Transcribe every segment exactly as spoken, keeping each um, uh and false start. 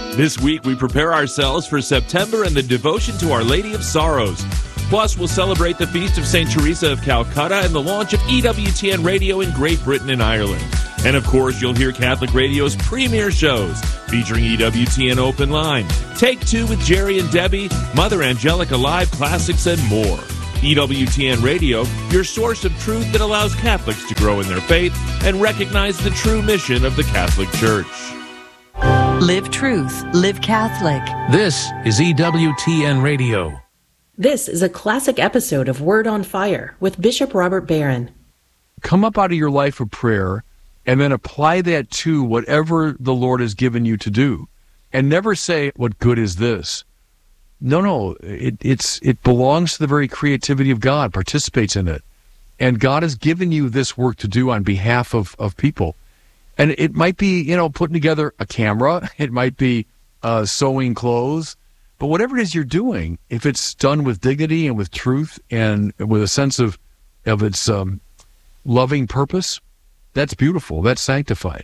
This week, we prepare ourselves for September and the devotion to Our Lady of Sorrows. Plus, we'll celebrate the feast of Saint Teresa of Calcutta and the launch of E W T N Radio in Great Britain and Ireland. And of course, you'll hear Catholic Radio's premier shows featuring E W T N Open Line, Take Two with Jerry and Debbie, Mother Angelica Live Classics, and more. E W T N Radio, your source of truth that allows Catholics to grow in their faith and recognize the true mission of the Catholic Church. Live truth, live Catholic. This is E W T N Radio. This is a classic episode of Word on Fire with Bishop Robert Barron. Come up out of your life of prayer and then apply that to whatever the Lord has given you to do. And never say, what good is this? No, no, it, it's it belongs to the very creativity of God, participates in it. And God has given you this work to do on behalf of, of people. And it might be, you know, putting together a camera. It might be uh, sewing clothes. But whatever it is you're doing, if it's done with dignity and with truth and with a sense of, of its um, loving purpose, that's beautiful. That's sanctified.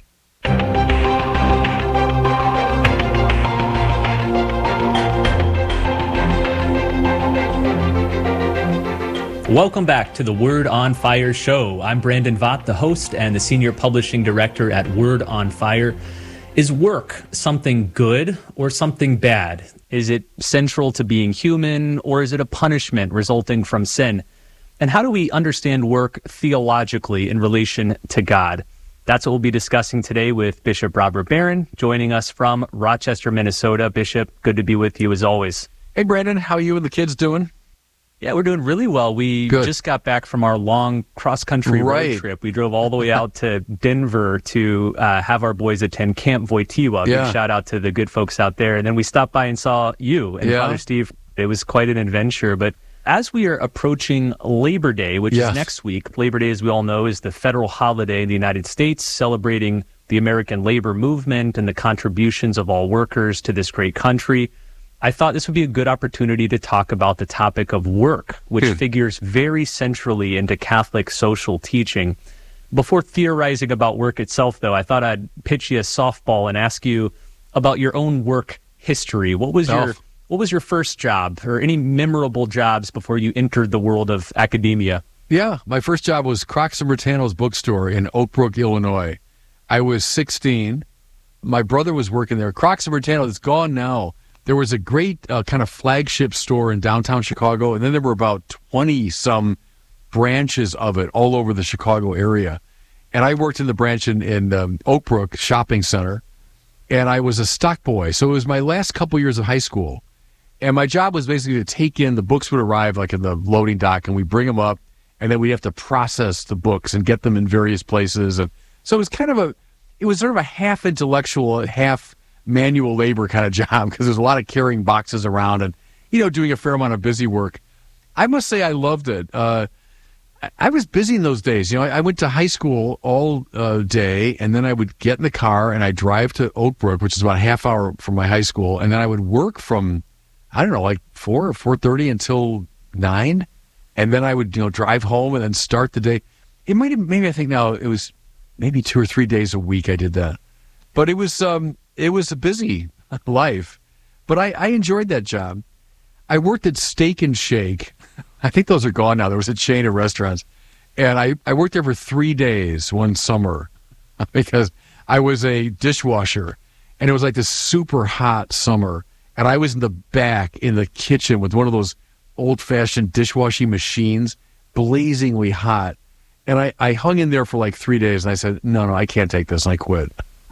Welcome back to the Word on Fire show. I'm Brandon Vaught, the host and the senior publishing director at Word on Fire. Is work something good or something bad? Is it central to being human, or is it a punishment resulting from sin? And how do we understand work theologically in relation to God? That's what we'll be discussing today with Bishop Robert Barron, joining us from Rochester, Minnesota. Bishop, good to be with you as always. Hey, Brandon, how are you and the kids doing? Yeah, we're doing really well. We Good. just got back from our long cross-country Right. road trip. We drove all the way out to Denver to uh, have our boys attend Camp Wojtyła. Yeah. Big shout out to the good folks out there. And then we stopped by and saw you and Yeah. Father Steve. It was quite an adventure. But as we are approaching Labor Day, which Yes. is next week, Labor Day, as we all know, is the federal holiday in the United States, celebrating the American labor movement and the contributions of all workers to this great country. I thought this would be a good opportunity to talk about the topic of work, which Good. figures very centrally into Catholic social teaching. Before theorizing about work itself, though, I thought I'd pitch you a softball and ask you about your own work history. What was Oh. your what was your first job, or any memorable jobs before you entered the world of academia? Yeah, my first job was Crocs and Bertano's bookstore in Oak Brook, Illinois. I was sixteen. My brother was working there. Crocs and Bertano is gone now. There was a great uh, kind of flagship store in downtown Chicago, and then there were about twenty-some branches of it all over the Chicago area. And I worked in the branch in, in um, Oak Brook Shopping Center, and I was a stock boy. So it was my last couple years of high school. And my job was basically to take in, the books would arrive like in the loading dock, and we bring them up, and then we have to process the books and get them in various places. And so it was kind of a, it was sort of a half intellectual, half manual labor kind of job, because there's a lot of carrying boxes around and, you know, doing a fair amount of busy work. I must say I loved it. Uh, I, I was busy in those days. You know, I, I went to high school all uh, day, and then I would get in the car and I'd drive to Oak Brook, which is about a half hour from my high school, and then I would work from, I don't know, like four or four thirty until nine, and then I would, you know, drive home and then start the day. It might have, maybe I think now it was maybe two or three days a week I did that, but it was um. It was a busy life, but I, I enjoyed that job. I worked at Steak and Shake. I think those are gone now. There was a chain of restaurants. And I, I worked there for three days one summer because I was a dishwasher. And it was like this super hot summer. And I was in the back in the kitchen with one of those old-fashioned dishwashing machines, blazingly hot. And I, I hung in there for like three days, and I said, no, no, I can't take this, and I quit.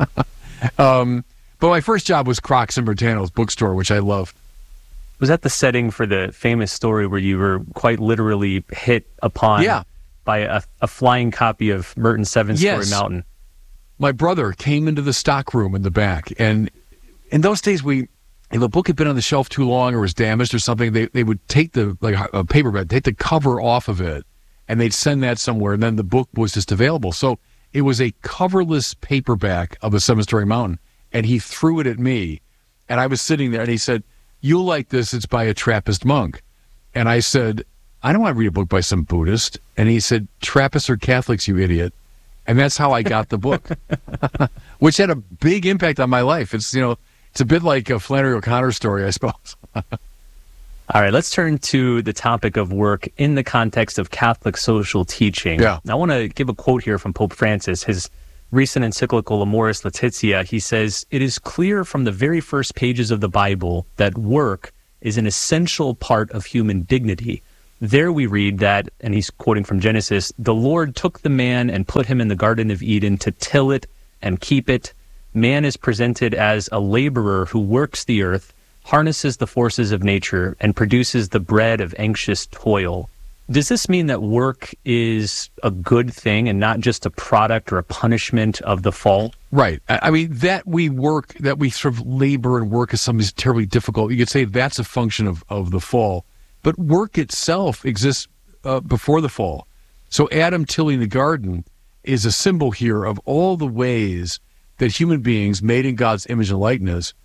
um, but my first job was Crocs and Bertano's bookstore, which I loved. Was that the setting for the famous story where you were quite literally hit upon Yeah. by a, a flying copy of Merton's Seven Story Yes. Mountain? My brother came into the stock room in the back, and in those days, we, if a book had been on the shelf too long or was damaged or something, they, they would take the, like a paperback, take the cover off of it, and they'd send that somewhere, and then the book was just available. So it was a coverless paperback of a Seven Story Mountain, and he threw it at me, and I was sitting there, and he said, "You'll like this, it's by a Trappist monk." And I said, "I don't want to read a book by some Buddhist." And he said, "Trappists are Catholics, you idiot." And that's how I got the book, which had a big impact on my life. It's, you know, It's a bit like a Flannery O'Connor story, I suppose. All right, let's turn to the topic of work in the context of Catholic social teaching. Yeah. I want to give a quote here from Pope Francis, his recent encyclical Amoris Laetitia. He says, "It is clear from the very first pages of the Bible that work is an essential part of human dignity. There we read that," and he's quoting from Genesis, "the Lord took the man and put him in the Garden of Eden to till it and keep it. Man is presented as a laborer who works the earth, harnesses the forces of nature, and produces the bread of anxious toil." Does this mean that work is a good thing and not just a product or a punishment of the fall? Right. I I mean, that we work, that we sort of labor and work is something that's terribly difficult. You could say that's a function of, of the fall. But work itself exists uh, before the fall. So Adam tilling the garden is a symbol here of all the ways that human beings made in God's image and likeness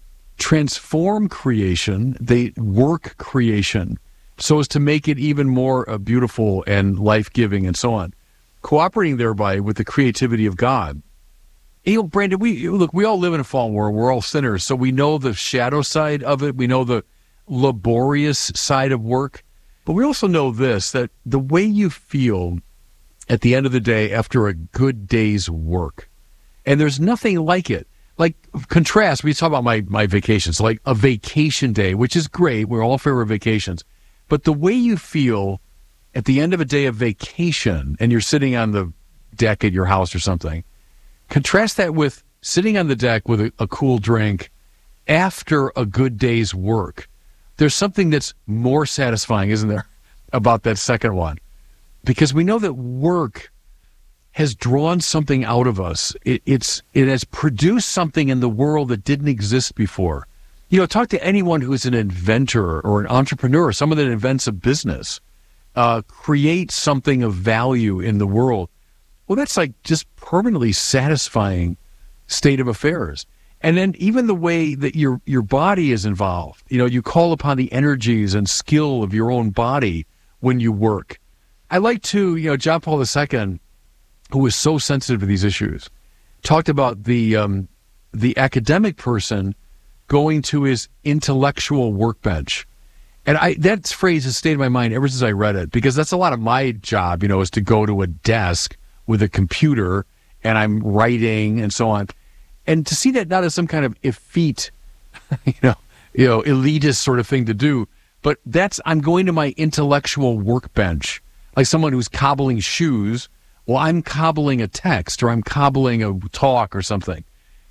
transform creation, they work creation so as to make it even more uh, beautiful and life-giving and so on, cooperating thereby with the creativity of God. You know, Brandon, we look, we all live in a fallen world. We're all sinners, so we know the shadow side of it. We know the laborious side of work, but we also know this, that the way you feel at the end of the day after a good day's work, and there's nothing like it. Like, contrast, we talk about my, my vacations, like a vacation day, which is great. We're all in favor of vacations. But the way you feel at the end of a day of vacation and you're sitting on the deck at your house or something, contrast that with sitting on the deck with a, a cool drink after a good day's work. There's something that's more satisfying, isn't there, about that second one? Because we know that work has drawn something out of us. It, it's it has produced something in the world that didn't exist before. You know, talk to anyone who's an inventor or an entrepreneur, someone that invents a business, uh, creates something of value in the world. Well, that's like just permanently satisfying state of affairs. And then even the way that your your body is involved, you know, you call upon the energies and skill of your own body when you work. I like to, you know, John Paul the Second, who was so sensitive to these issues, talked about the um, the academic person going to his intellectual workbench. And I that phrase has stayed in my mind ever since I read it, because that's a lot of my job, you know, is to go to a desk with a computer and I'm writing and so on. And to see that not as some kind of effete, you know, you know, elitist sort of thing to do, but that's, I'm going to my intellectual workbench, like someone who's cobbling shoes. Well, I'm cobbling a text or I'm cobbling a talk or something.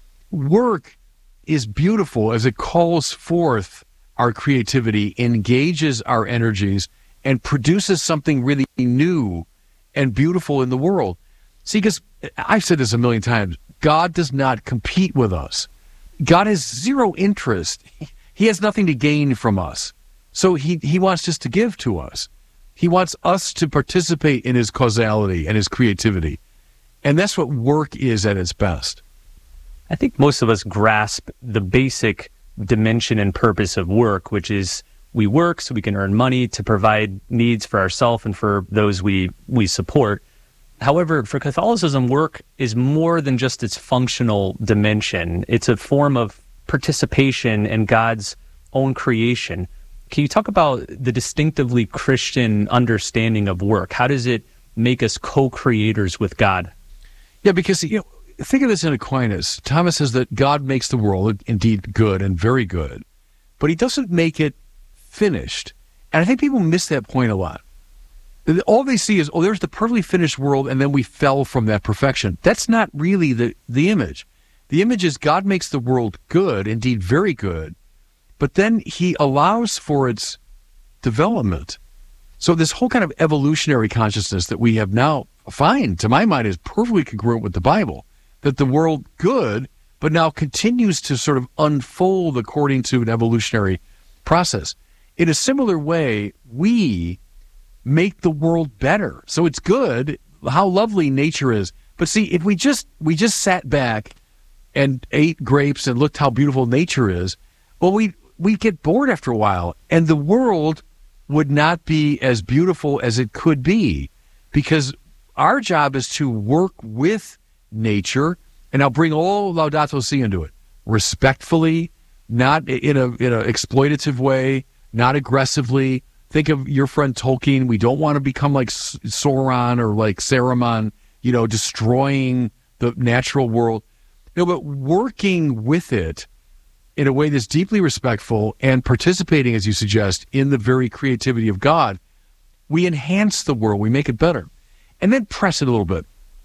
Work is beautiful as it calls forth our creativity, engages our energies, and produces something really new and beautiful in the world. See, because I've said this a million times, God does not compete with us. God has zero interest. He has nothing to gain from us. So he, he wants just to give to us. He wants us to participate in his causality and his creativity. And that's what work is at its best. I think most of us grasp the basic dimension and purpose of work, which is we work so we can earn money to provide needs for ourselves and for those we, we support. However, for Catholicism, work is more than just its functional dimension. It's a form of participation in God's own creation. Can you talk about the distinctively Christian understanding of work? How does it make us co-creators with God? Yeah, because, you know, think of this in Aquinas. Thomas says that God makes the world indeed good and very good, but he doesn't make it finished. And I think people miss that point a lot. All they see is, oh, there's the perfectly finished world, and then we fell from that perfection. That's not really the, the image. The image is God makes the world good, indeed very good, but then he allows for its development. So this whole kind of evolutionary consciousness that we have now, fine, to my mind, is perfectly congruent with the Bible, that the world good, but now continues to sort of unfold according to an evolutionary process. In a similar way, we make the world better. So it's good, how lovely nature is. But see, if we just we just sat back and ate grapes and looked how beautiful nature is, well, we we get bored after a while, and the world would not be as beautiful as it could be, because our job is to work with nature, and I'll bring all Laudato Si into it. respectfully, not in a in an exploitative way, not aggressively. Think of your friend Tolkien. We don't want to become like Sauron or like Saruman, you know, destroying the natural world. You know, but working with it in a way that's deeply respectful and participating, as you suggest, in the very creativity of God, we enhance the world, we make it better. And then press it a little bit.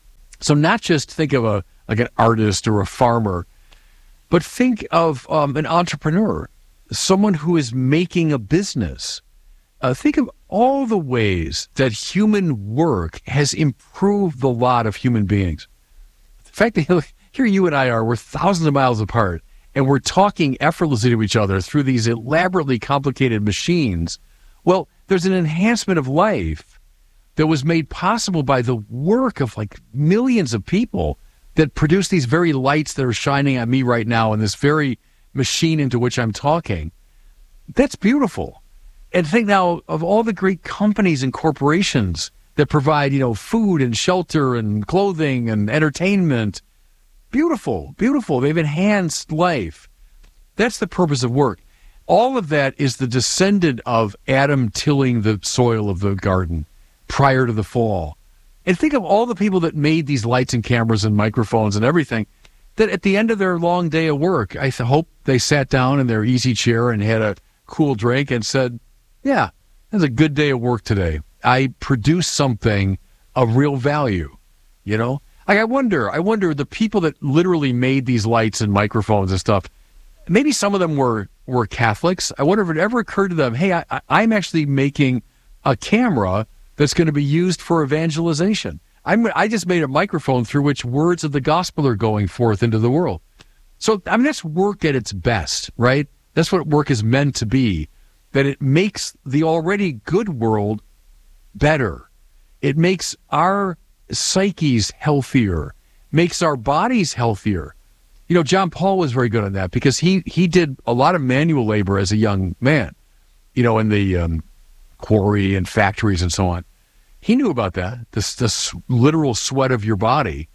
So not just think of a like an artist or a farmer, but think of um, an entrepreneur, someone who is making a business. Uh, think of all the ways that human work has improved the lot of human beings. The fact that here you and I are, we're thousands of miles apart, and we're talking effortlessly to each other through these elaborately complicated machines. Well, there's an enhancement of life that was made possible by the work of like millions of people that produce these very lights that are shining at me right now in this very machine into which I'm talking. That's beautiful. And think now of all the great companies and corporations that provide, you know, food and shelter and clothing and entertainment. Beautiful, beautiful. They've enhanced life. That's the purpose of work. All of that is the descendant of Adam tilling the soil of the garden prior to the fall. And think of all the people that made these lights and cameras and microphones and everything, that at the end of their long day of work, I th- hope they sat down in their easy chair and had a cool drink and said, yeah, it was a good day of work today. I produced something of real value, you know? Like I wonder, I wonder the people that literally made these lights and microphones and stuff, maybe some of them were, were Catholics. I wonder if it ever occurred to them, hey, I, I, I'm actually making a camera that's going to be used for evangelization. I'm, I just made a microphone through which words of the gospel are going forth into the world. So, I mean, that's work at its best, right? That's what work is meant to be, that it makes the already good world better. It makes our psyches healthier, makes our bodies healthier. You know, John Paul was very good on that because he, he did a lot of manual labor as a young man, you know, in the um, quarry and factories and so on. He knew about that, this, this literal sweat of your body.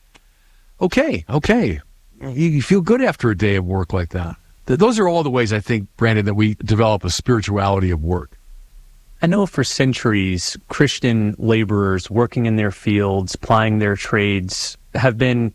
Okay, okay. You feel good after a day of work like that. Those are all the ways, I think, Brandon, that we develop a spirituality of work. I know for centuries, Christian laborers working in their fields, plying their trades, have been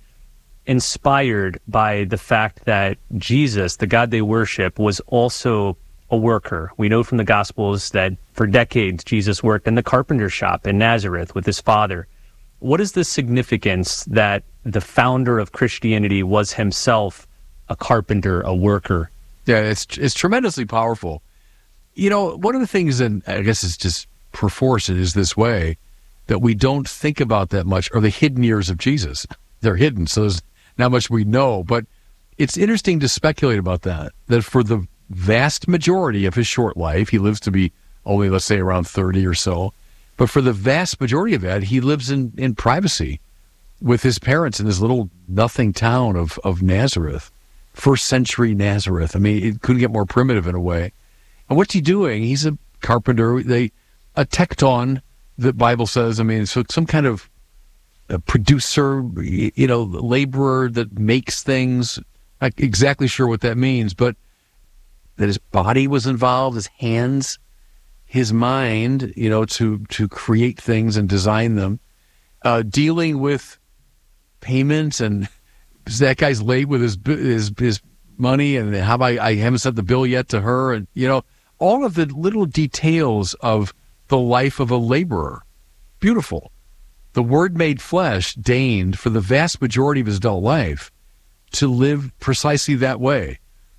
inspired by the fact that Jesus, the God they worship, was also a worker. We know from the Gospels that for decades Jesus worked in the carpenter shop in Nazareth with his father. What is the significance that the founder of Christianity was himself a carpenter, a worker? Yeah, it's it's tremendously powerful. You know, one of the things, and I guess it's just perforce it is this way, that we don't think about that much are the hidden years of Jesus. They're hidden, so there's not much we know. But it's interesting to speculate about that, that for the vast majority of his short life, he lives to be only, let's say, around thirty or so. But for the vast majority of that, he lives in, in privacy with his parents in this little nothing town of, of Nazareth. First century Nazareth. I mean, it couldn't get more primitive in a way. And what's he doing? He's a carpenter. They, a tekton, the Bible says, I mean, so some kind of a producer, you know, laborer that makes things. Not exactly sure what that means, but that his body was involved, his hands, his mind, you know, to, to create things and design them, uh, dealing with payments and that guy's late with his his his money, and how about I haven't sent the bill yet to her, and you know, all of the little details of the life of a laborer. Beautiful. The Word made flesh deigned for the vast majority of his adult life to live precisely that way,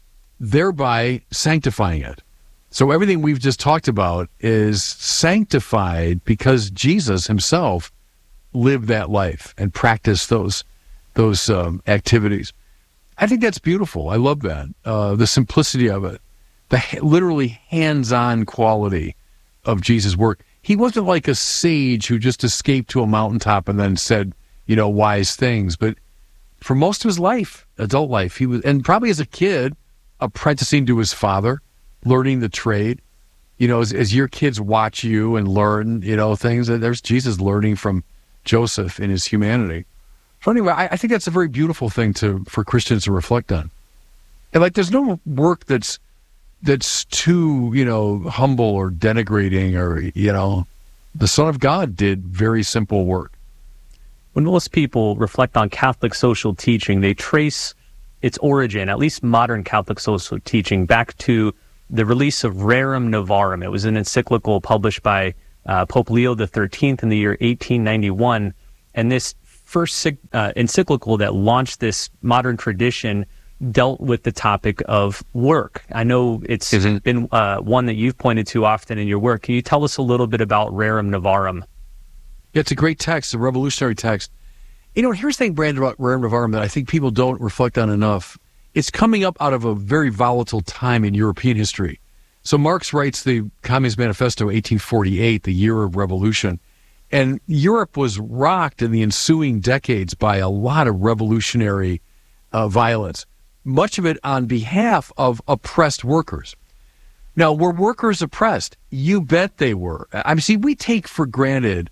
thereby sanctifying it. So everything we've just talked about is sanctified because Jesus himself lived that life and practiced those those um, activities. I think that's beautiful. I love that. Uh, the simplicity of it, the ha- literally hands-on quality of Jesus' work. He wasn't like a sage who just escaped to a mountaintop and then said, you know, wise things. But for most of his life, adult life, he was, and probably as a kid, apprenticing to his father, learning the trade. You know, as, as your kids watch you and learn, you know, things, there's Jesus learning from Joseph in his humanity. So anyway, I, I think that's a very beautiful thing to for Christians to reflect on. And like, there's no work that's that's too, you know, humble or denigrating, or, you know, the Son of God did very simple work. When most people reflect on Catholic social teaching, they trace its origin, at least modern Catholic social teaching, back to the release of Rerum Novarum. It was an encyclical published by uh, Pope Leo the thirteenth in the year eighteen ninety-one. And this first uh, encyclical that launched this modern tradition dealt with the topic of work. I know it's Isn't, been uh, one that you've pointed to often in your work. Can you tell us a little bit about Rerum Novarum? It's a great text, a revolutionary text. You know, here's the thing, Brandon, about Rerum Novarum that I think people don't reflect on enough. It's coming up out of a very volatile time in European history. So Marx writes the Communist Manifesto, eighteen forty-eight, the year of revolution. And Europe was rocked in the ensuing decades by a lot of revolutionary uh, violence, much of it on behalf of oppressed workers. Now, were workers oppressed? You bet they were. I mean, see, we take for granted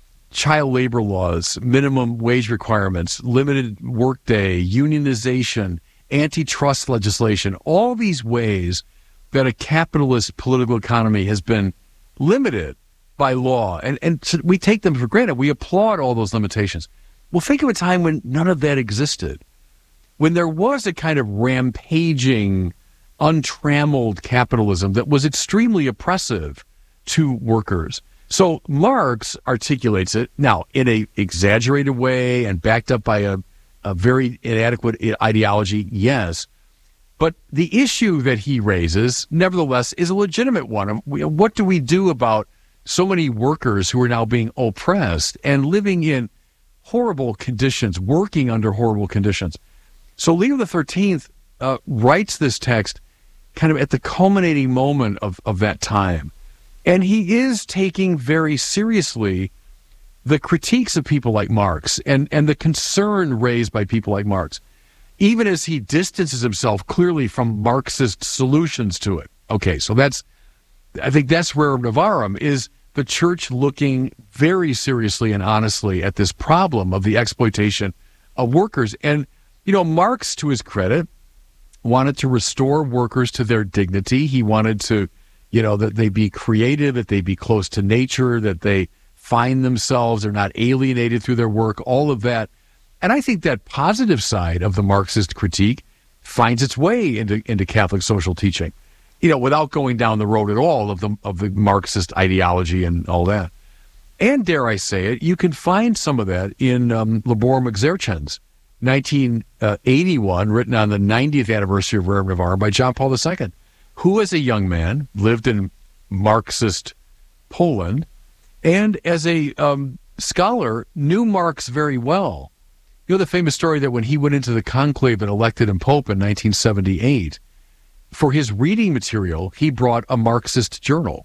child labor laws, minimum wage requirements, limited workday, unionization, antitrust legislation, all these ways that a capitalist political economy has been limited by law. And, and so we take them for granted. We applaud all those limitations. Well, think of a time when none of that existed, when there was a kind of rampaging, untrammeled capitalism that was extremely oppressive to workers. So Marx articulates it, now in a exaggerated way and backed up by a, a very inadequate ideology, yes. But the issue that he raises, nevertheless, is a legitimate one. What do we do about so many workers who are now being oppressed and living in horrible conditions, working under horrible conditions? So Leo the thirteenth uh, writes this text kind of at the culminating moment of, of that time. And he is taking very seriously the critiques of people like Marx and, and the concern raised by people like Marx, even as he distances himself clearly from Marxist solutions to it. Okay, so that's, I think that's Rerum Novarum, is the church looking very seriously and honestly at this problem of the exploitation of workers. And, you know, Marx, to his credit, wanted to restore workers to their dignity. He wanted to, you know, that they be creative, that they be close to nature, that they find themselves, they're not alienated through their work, all of that. And I think that positive side of the Marxist critique finds its way into, into Catholic social teaching, you know, without going down the road at all of the of the Marxist ideology and all that. And dare I say it, you can find some of that in um, Laborem Exercens, nineteen eighty-one, written on the ninetieth anniversary of Rerum Novarum by John Paul the Second, who as a young man lived in Marxist Poland, and as a um, scholar knew Marx very well. You know the famous story that when he went into the conclave and elected him Pope in nineteen seventy-eight, for his reading material, he brought a Marxist journal.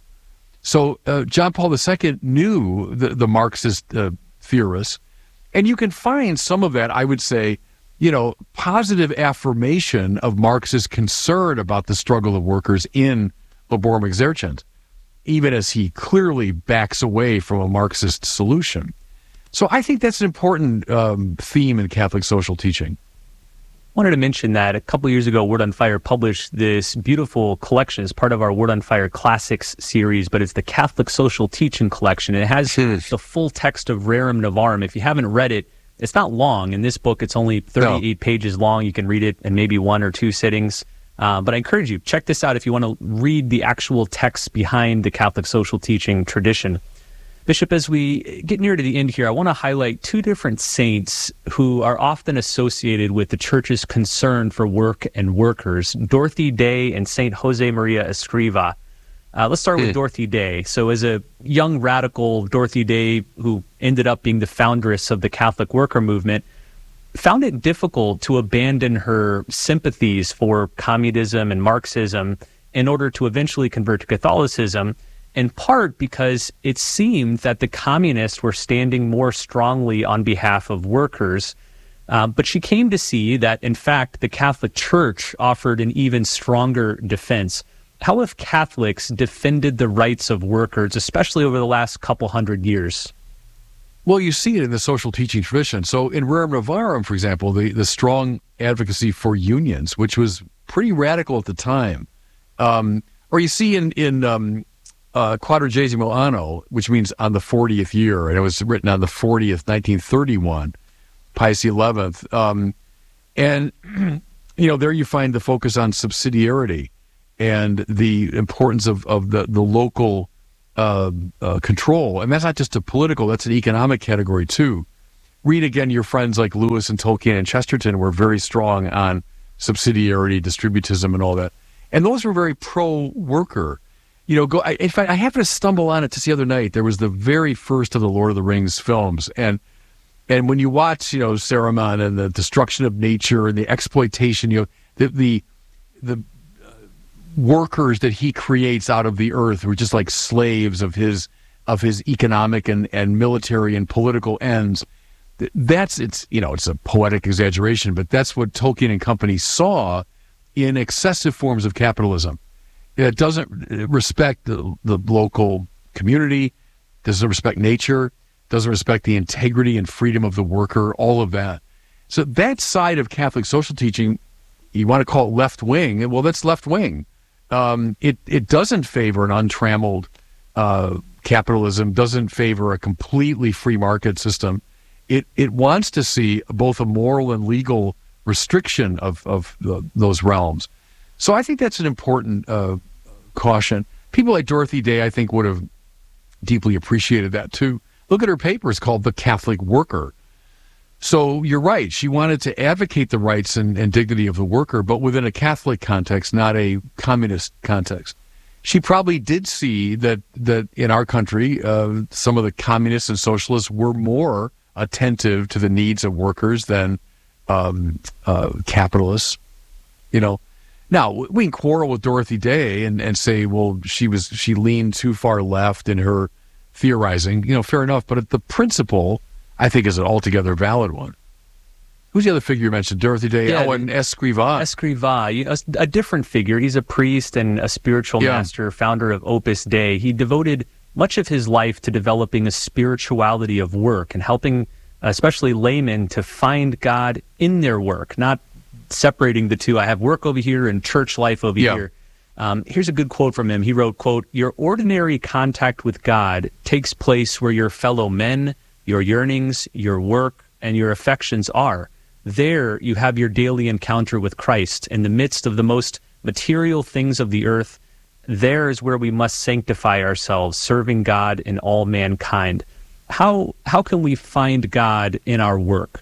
So uh, John Paul the Second knew the, the Marxist uh, theorists, and you can find some of that, I would say, you know, positive affirmation of Marx's concern about the struggle of workers in Laborem Exercens, even as he clearly backs away from a Marxist solution. So I think that's an important um, theme in Catholic social teaching. I wanted to mention that a couple of years ago, Word on Fire published this beautiful collection as part of our Word on Fire Classics series, but it's the Catholic Social Teaching Collection. And it has the full text of Rerum Novarum. If you haven't read it, it's not long. In this book, it's only thirty-eight no. pages long. You can read it in maybe one or two sittings. Uh, but I encourage you, check this out if you want to read the actual text behind the Catholic social teaching tradition. Bishop, as we get near to the end here, I want to highlight two different saints who are often associated with the Church's concern for work and workers, Dorothy Day and Saint Jose Maria Escriva. Uh, let's start with mm. Dorothy Day. So as a young radical, Dorothy Day, who ended up being the foundress of the Catholic worker movement, found it difficult to abandon her sympathies for communism and Marxism in order to eventually convert to Catholicism, in part because it seemed that the communists were standing more strongly on behalf of workers. Uh, but she came to see that, in fact, the Catholic Church offered an even stronger defense. How have Catholics defended the rights of workers, especially over the last couple hundred years? Well, you see it in the social teaching tradition. So in Rerum Novarum, for example, the, the strong advocacy for unions, which was pretty radical at the time. Um, or you see in, in um, uh, Quadragesimo Anno, which means on the fortieth year, and it was written on the fortieth, nineteen thirty-one, Pius the eleventh. Um, and, you know, there you find the focus on subsidiarity and the importance of, of the, the local uh, uh, control. And that's not just a political, that's an economic category too. Read again, your friends like Lewis and Tolkien and Chesterton were very strong on subsidiarity, distributism, and all that. And those were very pro-worker. You know, go. I, in fact, I happened to stumble on it just the other night. There was the very first of the Lord of the Rings films, and and when you watch, you know, Saruman and the destruction of nature and the exploitation, you know, the the the workers that he creates out of the earth who are just like slaves of his of his economic and, and military and political ends. That's it's you know it's a poetic exaggeration, but that's what Tolkien and company saw in excessive forms of capitalism. It doesn't respect the, the local community, doesn't respect nature, doesn't respect the integrity and freedom of the worker, all of that. So that side of Catholic social teaching, you want to call it left wing, well, that's left wing. Um, it, it doesn't favor an untrammeled uh, capitalism, doesn't favor a completely free market system. It it wants to see both a moral and legal restriction of, of the, those realms. So I think that's an important uh, caution. People like Dorothy Day, I think, would have deeply appreciated that too. Look at her papers called The Catholic Worker. So you're right. She wanted to advocate the rights and, and dignity of the worker, but within a Catholic context, not a communist context. She probably did see that, that in our country, uh, some of the communists and socialists were more attentive to the needs of workers than um, uh, capitalists, you know. Now, we can quarrel with Dorothy Day and, and say, well, she was she leaned too far left in her theorizing. You know, fair enough. But the principle, I think, is an altogether valid one. Who's the other figure you mentioned? Dorothy Day? Yeah, oh, and Escrivá. Escrivá, you know, a different figure. He's a priest and a spiritual yeah. master, founder of Opus Dei. He devoted much of his life to developing a spirituality of work and helping especially laymen to find God in their work, not separating the two. I have work over here and church life over yeah. here. Um, here's a good quote from him. He wrote, quote, "Your ordinary contact with God takes place where your fellow men, your yearnings, your work, and your affections are. There you have your daily encounter with Christ. In the midst of the most material things of the earth, there is where we must sanctify ourselves, serving God in all mankind." How how can we find God in our work?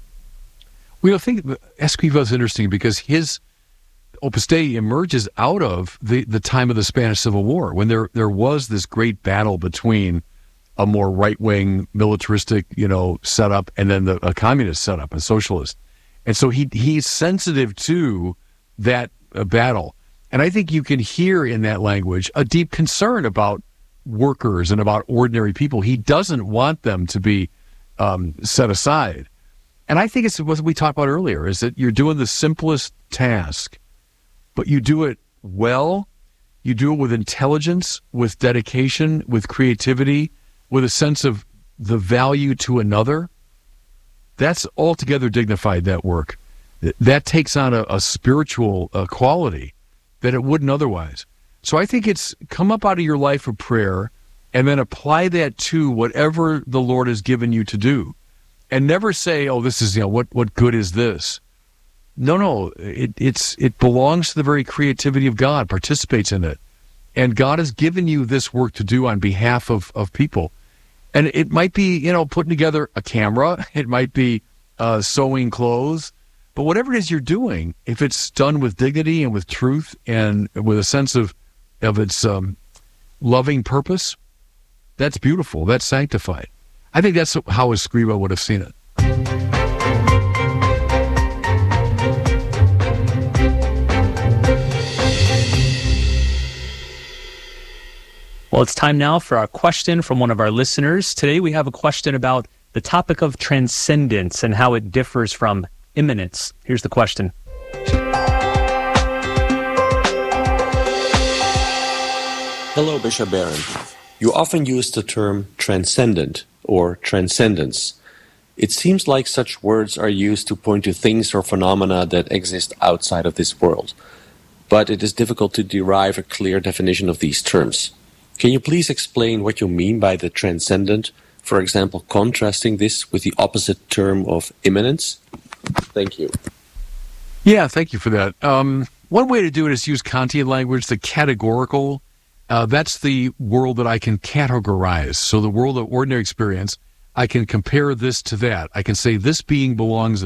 Well, I think Escrivá is interesting because his Opus Dei emerges out of the, the time of the Spanish Civil War, when there there was this great battle between a more right-wing, militaristic, you know, setup and then the, a communist setup, a socialist. And so he he's sensitive to that uh, battle. And I think you can hear in that language a deep concern about workers and about ordinary people. He doesn't want them to be um, set aside. And I think it's what we talked about earlier, is that you're doing the simplest task, but you do it well, you do it with intelligence, with dedication, with creativity, with a sense of the value to another. That's altogether dignified, that work. That takes on a, a spiritual uh, quality that it wouldn't otherwise. So I think it's come up out of your life of prayer and then apply that to whatever the Lord has given you to do. And never say, oh, this is, you know, what, what good is this? No, no, it, it's, it belongs to the very creativity of God, participates in it. And God has given you this work to do on behalf of, of people. And it might be, you know, putting together a camera. It might be uh, sewing clothes. But whatever it is you're doing, if it's done with dignity and with truth and with a sense of of its um, loving purpose, that's beautiful. That's sanctified. I think that's how Escrivá would have seen it. Well, it's time now for our question from one of our listeners. Today we have a question about the topic of transcendence and how it differs from immanence. Here's the question. Hello, Bishop Barron. You often use the term transcendent or transcendence. It seems like such words are used to point to things or phenomena that exist outside of this world, but it is difficult to derive a clear definition of these terms. Can you please explain what you mean by the transcendent, for example, contrasting this with the opposite term of immanence? Thank you. Yeah, thank you for that. Um, one way to do it is use Kantian language, the categorical. Uh, that's the world that I can categorize. So the world of ordinary experience, I can compare this to that. I can say this being belongs